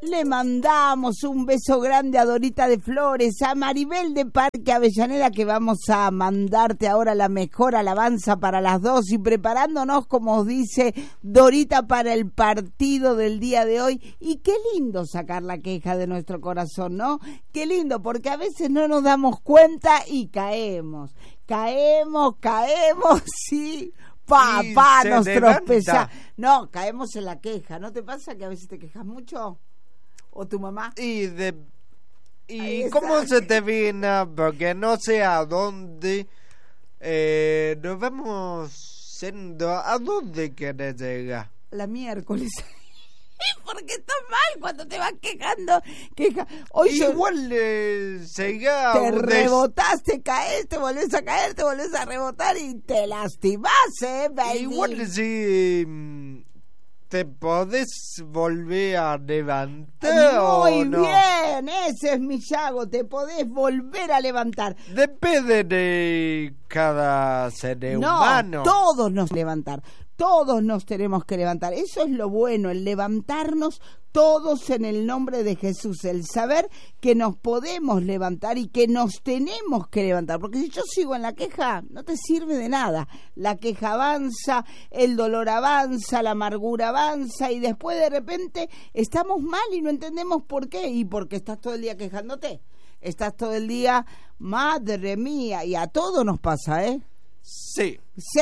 Le mandamos un beso grande a Dorita de Flores, a Maribel de Parque Avellaneda, que vamos a mandarte ahora la mejor alabanza para las 2 y preparándonos, como os dice Dorita, para el partido del día de hoy. Y qué lindo sacar la queja de nuestro corazón, ¿no? Qué lindo, porque a veces no nos damos cuenta y caemos, sí. Nos tropezamos. No, caemos en la queja. ¿No te pasa que a veces te quejas mucho? ¿O tu mamá? ¿Y cómo se te viene? Porque no sé a dónde nos vamos yendo. ¿A dónde querés llegar? La miércoles. Porque estás mal cuando te vas quejando. Hoy igual llega. Te rebotás, te caes, te volvés a caer, te volvés a rebotar y te lastimás, baby. Igual si te podés volver a levantar. Muy no. Bien, ese es mi llago, te podés volver a levantar. Depende de cada ser humano. Todos nos levantar. Todos nos tenemos que levantar. Eso es lo bueno, el levantarnos todos en el nombre de Jesús, el saber que nos podemos levantar y que nos tenemos que levantar, porque si yo sigo en la queja, no te sirve de nada. La queja avanza, el dolor avanza, la amargura avanza y después de repente estamos mal y no entendemos por qué, y porque estás todo el día quejándote. Estás todo el día, madre mía, y a todos nos pasa, ¿eh? Sí,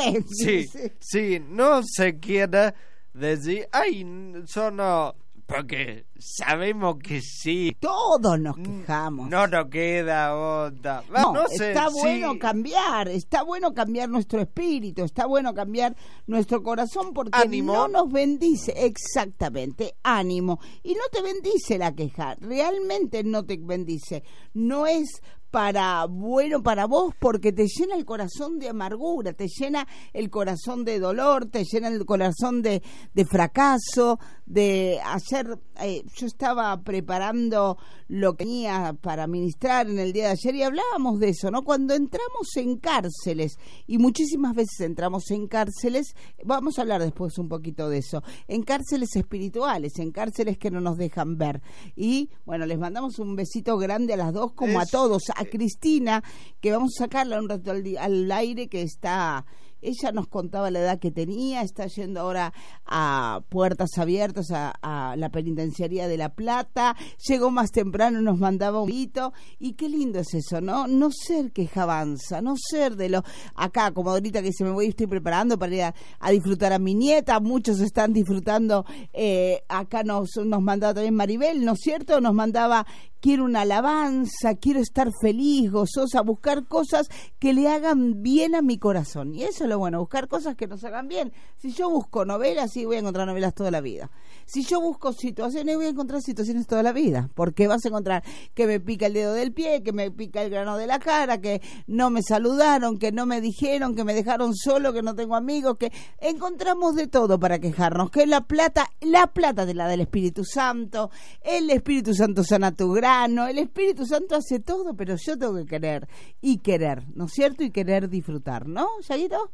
no se quiere decir, no, porque sabemos que sí. Todos nos quejamos. No nos queda otra. Está bueno cambiar nuestro espíritu, está bueno cambiar nuestro corazón, porque ánimo. No nos bendice, exactamente, ánimo. Y no te bendice la queja, realmente no te bendice, no es bueno para vos, porque te llena el corazón de amargura, te llena el corazón de dolor, te llena el corazón de fracaso, de hacer... yo estaba preparando lo que tenía para ministrar en el día de ayer y hablábamos de eso, ¿no? Cuando entramos en cárceles, y muchísimas veces entramos en cárceles, vamos a hablar después un poquito de eso, en cárceles espirituales, en cárceles que no nos dejan ver. Y bueno, les mandamos un besito grande a las dos, como a todos, a Cristina, que vamos a sacarla un rato al aire, que está... Ella nos contaba la edad que tenía, está yendo ahora a Puertas Abiertas, a la penitenciaría de La Plata, llegó más temprano, nos mandaba un grito, y qué lindo es eso, ¿no? No ser queja avanza, no ser de lo... Acá, como ahorita que estoy preparando para ir a disfrutar a mi nieta, muchos están disfrutando, acá nos mandaba también Maribel, ¿no es cierto? Nos mandaba... Quiero una alabanza, quiero estar feliz, gozosa, buscar cosas que le hagan bien a mi corazón. Y eso es lo bueno, buscar cosas que nos hagan bien. Si yo busco novelas, sí, voy a encontrar novelas toda la vida. Si yo busco situaciones, voy a encontrar situaciones toda la vida. Porque vas a encontrar que me pica el dedo del pie, que me pica el grano de la cara, que no me saludaron, que no me dijeron, que me dejaron solo, que no tengo amigos, que encontramos de todo para quejarnos. Que la plata de la del Espíritu Santo, el Espíritu Santo sana tu grano, el Espíritu Santo hace todo, pero yo tengo que querer, ¿no es cierto? Y querer disfrutar, ¿no, Yaguito?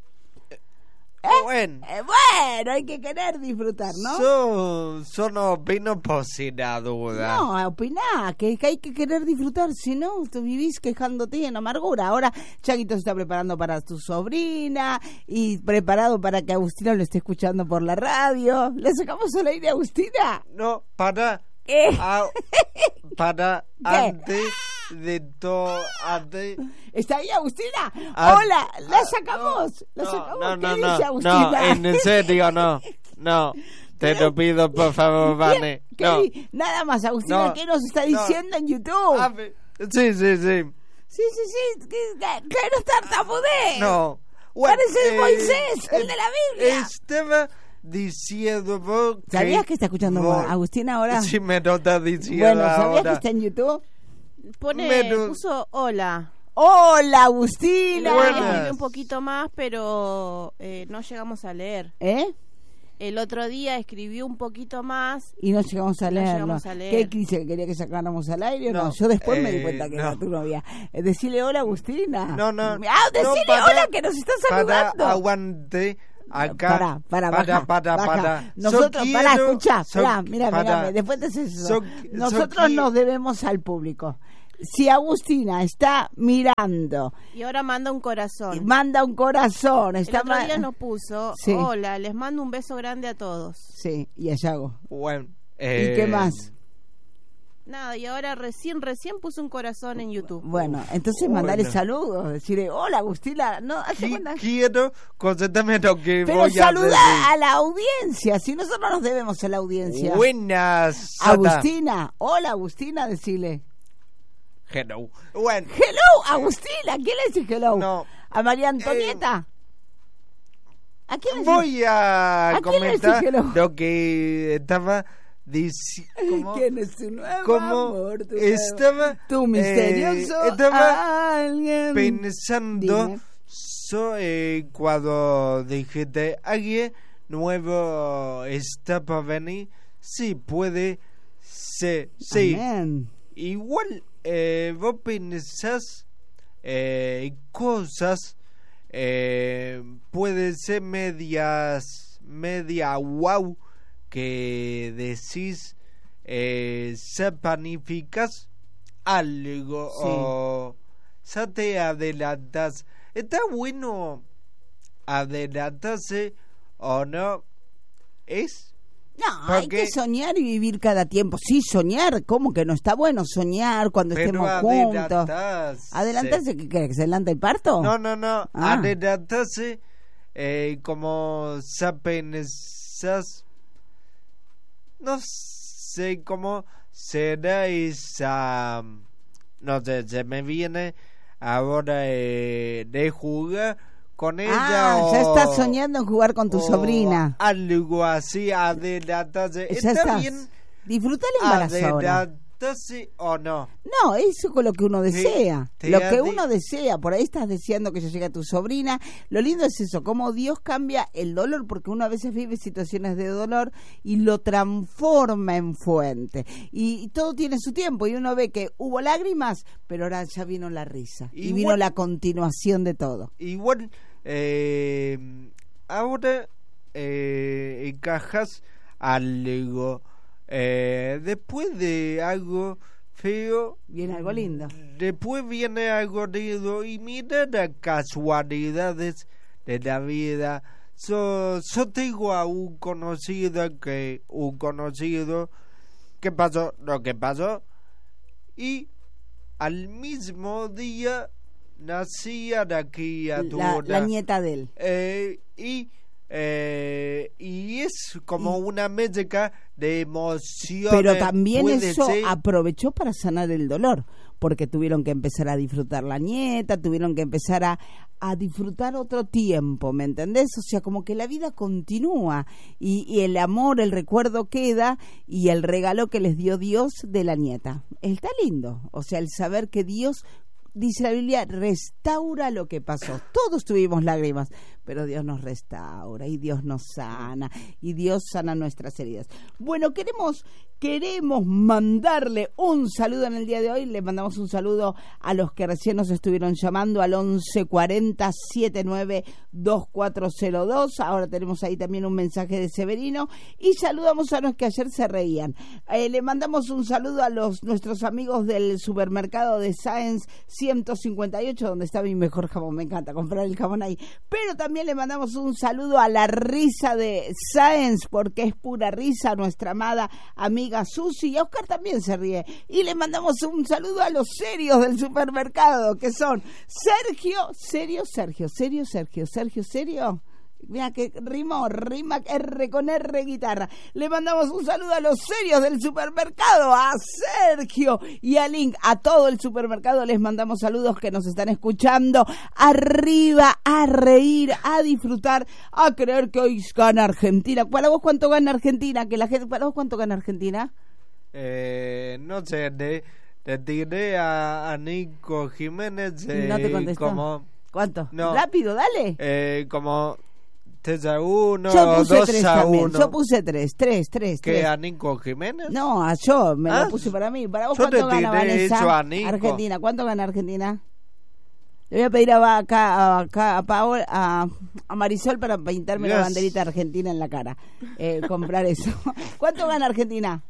Bueno, hay que querer disfrutar, ¿no? Yo no opino por si la duda. No, opiná, que hay que querer disfrutar, si no, tú vivís quejándote en amargura. Ahora Chaguito se está preparando para tu sobrina y preparado para que Agustina lo esté escuchando por la radio. ¿Le sacamos al aire a Agustina? No, para... para antes de todo, ¿está ahí Agustina? Hola, la sacamos. ¿Qué dice Agustina? No, en serio, no. Te lo pido, por favor, Vane. No. Nada más, Agustina, ¿qué nos está diciendo en YouTube? Sí. Sí, que no tartamudee. No. Parece Moisés, el de la Biblia. Estaba diciendo vos que... ¿Sabías que está escuchando Agustina ahora? Sí, me lo está diciendo. Bueno, ¿sabías ahora que está en YouTube? Puso hola. Hola, Agustina. Escribí un poquito más, pero no llegamos a leer. El otro día escribí un poquito más y no llegamos a leerlo. ¿Qué dice? ¿Quería que sacáramos al aire? No, yo después me di cuenta que era tu novia. Decile hola, Agustina. No. Decile hola, que nos está saludando. Aguante. acá. Para. Nosotros, escuchá, mira, después te haces eso. Nosotros nos debemos al público. Si Agustina está mirando y ahora manda un corazón, el otro día nos puso, sí. Hola, les mando un beso grande a todos. Sí, y a Yago. Bueno, ¿y qué más? Nada, y ahora recién puso un corazón en YouTube. Bueno, entonces mandale saludos, decirle, hola Agustina, no, quiero concentrarme en lo que pero voy a saluda a la audiencia, si nosotros nos debemos a la audiencia. Buenas, Agustina, hola Agustina, decile. Hello. Bueno. Hello, Agustina. ¿Quién le dice hello? No. ¿A María Antonieta? ¿A quién le voy a comentar lo que estaba diciendo. ¿Quién es tu nuevo amor? Tu misterioso alguien. Pensando cuando dijiste alguien nuevo está para venir. Sí, puede ser. Sí. Amén. Igual vos pensás cosas puede ser media wow que decís se planificas algo, sí. O ya te adelantas. Está bueno adelantarse o no, es no, hay que soñar y vivir cada tiempo. Sí, soñar, ¿cómo que no está bueno soñar cuando estemos juntos? ¿Adelantarse? ¿Qué crees? ¿Que se adelanta el parto? No. Adelantarse como se pensás. No sé cómo será esa. No sé, se me viene ahora de jugar con ella. Ya estás soñando en jugar con tu sobrina. Algo así, adelantarse. Está bien. Disfruta el embarazo ahora. Adelantarse o no. No, eso con lo que uno desea. Lo que uno desea. Por ahí estás deseando que ya llegue tu sobrina. Lo lindo es eso, cómo Dios cambia el dolor, porque uno a veces vive situaciones de dolor y lo transforma en fuente. Y todo tiene su tiempo. Y uno ve que hubo lágrimas, pero ahora ya vino la risa. Y vino la continuación de todo. Igual. Ahora encajas algo después de algo feo viene algo lindo, después viene algo lindo y mira las casualidades de la vida. Yo tengo a un conocido que pasó lo que pasó y al mismo día nacía la criatura, la nieta de él, y es como una mezcla de emociones. Pero también eso aprovechó para sanar el dolor, porque tuvieron que empezar a disfrutar la nieta, tuvieron que empezar a disfrutar otro tiempo, ¿me entendés? O sea, como que la vida continúa y el amor, el recuerdo queda y el regalo que les dio Dios de la nieta. Está lindo, o sea, el saber que Dios, dice la Biblia, restaura lo que pasó. Todos tuvimos lágrimas, pero Dios nos restaura y Dios nos sana y Dios sana nuestras heridas. Bueno, queremos mandarle un saludo en el día de hoy. Le mandamos un saludo a los que recién nos estuvieron llamando al 1140 79 2402. Ahora tenemos ahí también un mensaje de Severino y saludamos a los que ayer se reían. Le mandamos un saludo a nuestros amigos del supermercado de Sáenz 158, donde está mi mejor jamón. Me encanta comprar el jamón ahí. Pero también le mandamos un saludo a la risa de Sáenz, porque es pura risa, nuestra amada amiga Susi, y a Oscar también se ríe. Y le mandamos un saludo a los serios del supermercado, que son Sergio. Mira que rima R con R guitarra. Le mandamos un saludo a los serios del supermercado, a Sergio y a Link, a todo el supermercado les mandamos saludos que nos están escuchando. Arriba, a reír, a disfrutar, a creer que hoy gana Argentina. ¿Para vos cuánto gana Argentina? ¿Para vos cuánto gana Argentina? No sé, te tiré a Nico Jiménez. No te contestó. ¿Cuánto? No. Rápido, dale. Como 3-1, yo puse 2-1. También. Yo puse 3. ¿Qué, a Nico Jiménez? No, yo me lo puse para mí. ¿Para vos cuánto gana Vanessa? Argentina, ¿cuánto gana Argentina? Le voy a pedir a Paola, a Marisol para pintarme la banderita argentina en la cara. Comprar eso. ¿Cuánto gana Argentina?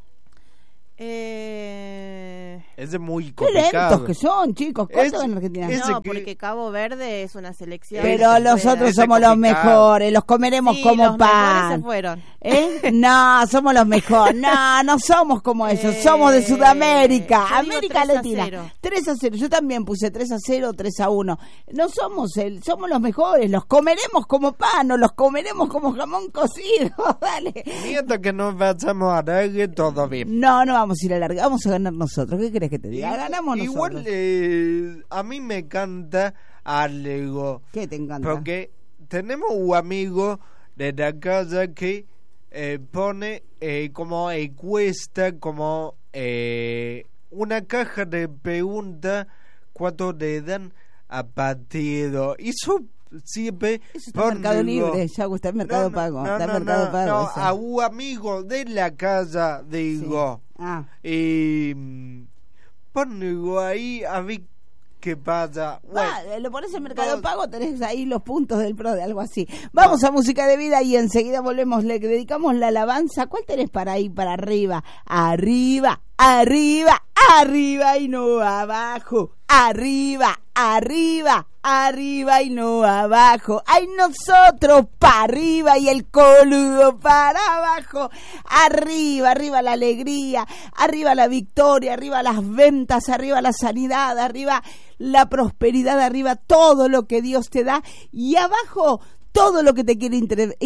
Es muy complicado. Qué lentos que son, chicos. ¿Cuánto gana Argentina? No, porque Cabo Verde es una selección. Pero nosotros somos los mejores, los comeremos como los pan. Se fueron. No, somos los mejores. No somos como ellos. Somos de Sudamérica, América Latina. 3-0. Yo también puse 3-0, 3-1. No somos somos los mejores. Los comeremos como pan, o los comeremos como jamón cocido. Dale. Mientras que nos vayamos a darle todo bien. No vamos a ir a larga, vamos a ganar nosotros. ¿Qué querés que te diga? Ganamos nosotros. Igual a mí me encanta algo. ¿Qué te encanta? Porque tenemos un amigo de la casa que pone como encuesta, como una caja de preguntas cuando le dan a partido. Y eso siempre está en Mercado Libre, ya está en Mercado Pago. A un amigo de la casa digo, y ponlo ahí a ver qué pasa. Lo pones en Mercado Pago, tenés ahí los puntos del pro de algo así. Vamos a música de vida y enseguida volvemos. Le dedicamos la alabanza. ¿Cuál tenés para ir para arriba? Arriba, arriba, arriba y no abajo. Arriba, arriba, arriba y no abajo. Hay nosotros para arriba y el coludo para abajo. Arriba, arriba la alegría, arriba la victoria, arriba las ventas, arriba la sanidad, arriba la prosperidad, arriba todo lo que Dios te da y abajo todo lo que te quiere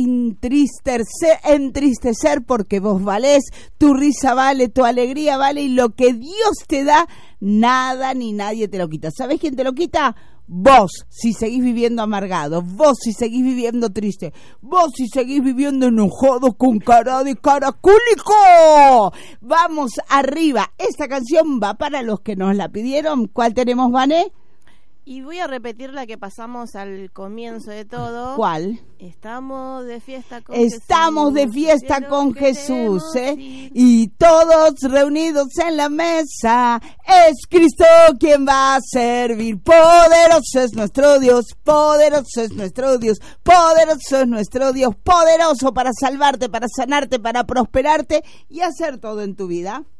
entristecer porque vos valés, tu risa vale, tu alegría vale y lo que Dios te da, nada ni nadie te lo quita. ¿Sabés quién te lo quita? Vos, si seguís viviendo amargado, vos si seguís viviendo triste, vos si seguís viviendo enojado con cara de caracúlico. Vamos arriba, esta canción va para los que nos la pidieron. ¿Cuál tenemos, Vané? Y voy a repetir la que pasamos al comienzo de todo. ¿Cuál? Estamos de fiesta con Estamos Jesús. De fiesta con Jesús, y todos reunidos en la mesa. Es Cristo quien va a servir. Poderoso es nuestro Dios, poderoso es nuestro Dios, poderoso es nuestro Dios, poderoso para salvarte, para sanarte, para prosperarte y hacer todo en tu vida.